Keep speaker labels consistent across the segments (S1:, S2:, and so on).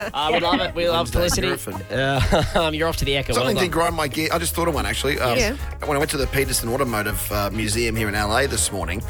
S1: We love it. We love Felicity. You're off to the Echo.
S2: Something did grind my gear. I just thought of one, actually. When I went to the Peterson Automotive Museum here in LA this morning,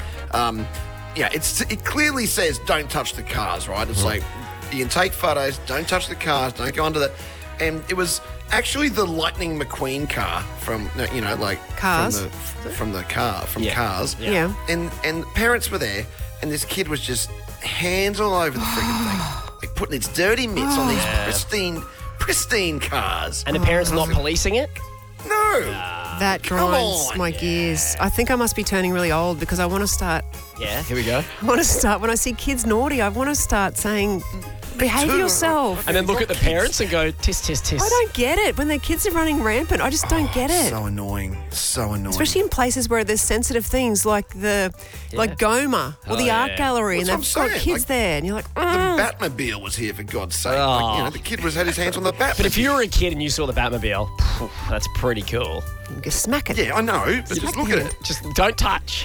S2: it clearly says don't touch the cars, right? It's like, you can take photos, don't touch the cars, don't go under that. And it was actually the Lightning McQueen car from,
S3: Cars?
S2: From Cars.
S3: Yeah.
S2: And parents were there, and this kid was just hands all over the freaking thing, like putting its dirty mitts on these pristine cars.
S1: And the parents not policing it?
S2: No.
S3: That grinds my gears. I think I must be turning really old because I want to start.
S1: Yeah, here we go.
S3: I want to start, when I see kids naughty, I want to start saying, behave yourself.
S1: And then look at the parents and go, tis, tis, tis.
S3: I don't get it. When their kids are running rampant, I just don't get it.
S2: So annoying.
S3: Especially in places where there's sensitive things like like Goma or the art gallery, and they've got kids there, and you're like,
S2: the Batmobile was here, for God's sake. The kid had his hands on the Batmobile.
S1: But if you were a kid and you saw the Batmobile, that's pretty cool.
S3: You can smack it.
S2: Yeah, I know, but just look at it.
S1: Just don't touch.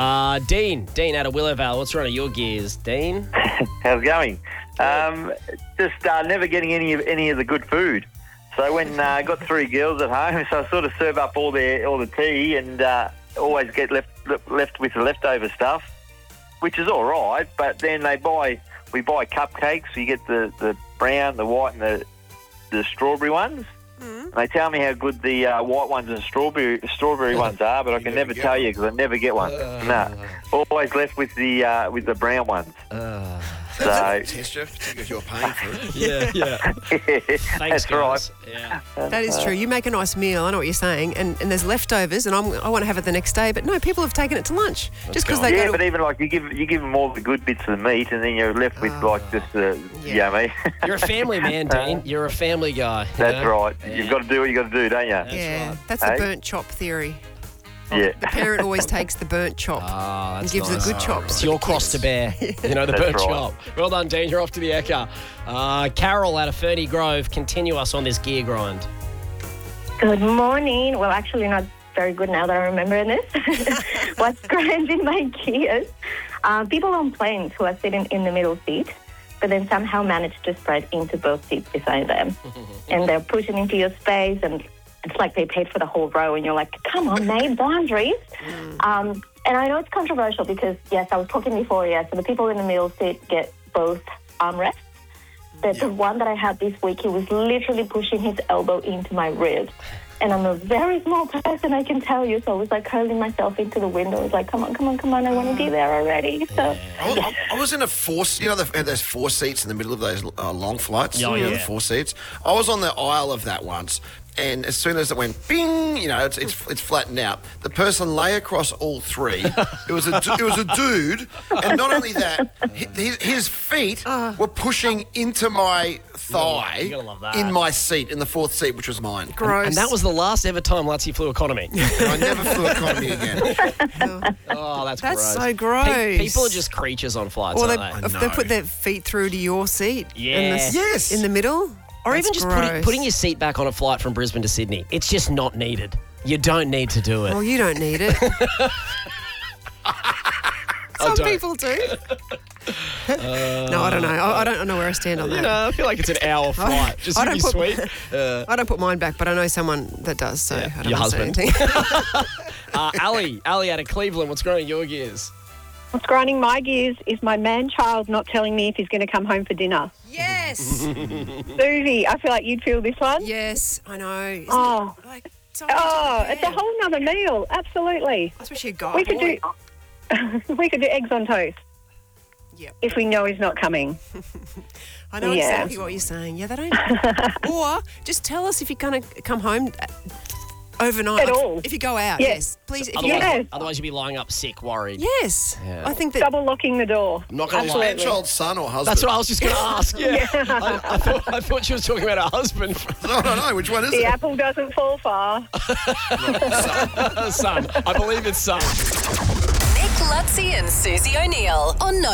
S1: Dean out of Willowvale, what's running your gears? Dean?
S4: How's it going? Just never getting any of the good food. So when I got 3 girls at home, so I sort of serve up all the tea and always get left with the leftover stuff, which is all right. But then we buy cupcakes. So you get the brown, the white, and the strawberry ones. And they tell me how good the white ones and strawberry ones are, but I can never tell you because I never get one. No, always left with the brown ones. So
S2: test you because you're paying for it.
S1: Yeah. Thanks,
S4: that's right.
S1: Yeah.
S3: That is true. You make a nice meal, I know what you're saying, and there's leftovers, and I want to have it the next day. But no, people have taken it to lunch just because they go to...
S4: but even like you give them all the good bits of the meat, and then you're left with just the yummy.
S1: You're a family man, Dean. You're a family guy.
S4: That's right. Yeah. You've got to do what you got to do, don't you?
S3: That's the burnt chop theory.
S4: Yeah.
S3: The parent always takes the burnt chop and gives the good chops.
S1: It's your cross to bear. The burnt chop. Well done, Dean. You're off to the Echo. Carol out of Ferny Grove, continue us on this gear grind.
S5: Good morning. Well, actually not very good now that I remember this. What's grinding my gears? People on planes who are sitting in the middle seat, but then somehow manage to spread into both seats beside them. And they're pushing into your space, and it's like they paid for the whole row, and you're like, come on, mate, boundaries. And I know it's controversial because, yes, I was talking before, so the people in the middle seat get both armrests. But the one that I had this week, he was literally pushing his elbow into my ribs. And I'm a very small person, I can tell you. So I was like curling myself into the window. I was like, come on, I want to be there already. So
S2: I was in a there's 4 seats in the middle of those long flights. The 4 seats. I was on the aisle of that once. And as soon as it went bing, it's flattened out. The person lay across all 3. It was a dude, and not only that, his feet were pushing into my thigh in my seat, in the 4th seat, which was mine.
S3: Gross.
S1: And that was the last ever time Lutzy flew economy.
S2: I never flew economy again.
S1: Oh, that's
S3: gross.
S1: gross.
S3: So gross.
S1: People are just creatures on flights,
S3: or
S1: aren't
S3: if they put their feet through to your seat.
S2: Yes.
S3: In the middle.
S1: Or
S3: That's
S1: even just
S3: gross.
S1: putting your seat back on a flight from Brisbane to Sydney. It's just not needed. You don't need to do it.
S3: Well, you don't need it. Some people do. No, I don't know. I don't know where I stand on that.
S1: I feel like it's an hour flight. Just really sweet.
S3: I don't put mine back, but I know someone that does, so I don't
S1: your
S3: want to say
S1: husband.
S3: anything.
S1: Ali out of Cleveland, what's growing your gears?
S6: What's grinding my gears is my man-child not telling me if he's going to come home for dinner.
S3: Yes.
S6: Susie, I feel like you'd feel this one.
S3: Yes, I know. Isn't
S6: Oh.
S3: it like so
S6: It's a whole nother meal. Absolutely.
S3: Especially a guy.
S6: We could do eggs on toast.
S3: Yep.
S6: If we know he's not coming.
S3: I know exactly what you're saying. Yeah, they don't. Or just tell us if you're going to come home overnight.
S6: At all.
S3: If you go out,
S6: Yes.
S3: Please.
S1: Otherwise you'd be lying up sick, worried.
S3: Yes.
S1: Yeah.
S3: I think that...
S6: Double locking the door.
S2: I'm not going to lie. Child's son or husband?
S1: That's what I was just going to ask. Yeah. I thought she was talking about her husband.
S2: No. Which one is it?
S6: The apple doesn't fall far.
S1: Son. I believe it's son.
S7: Nick Lutzy and Susie O'Neill on